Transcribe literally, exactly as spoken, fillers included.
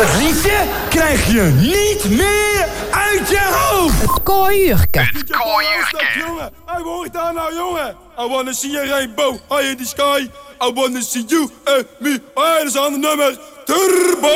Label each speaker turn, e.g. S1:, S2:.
S1: Het liedje krijg je niet meer uit je hoofd.
S2: Kooiurke.
S3: Het kooiurke.
S4: Jongen, hey, wat hoor ik daar nou, jongen? I wanna see a rainbow high in the sky. I wanna see you and me. Hey, dat is een ander nummer. Turbo.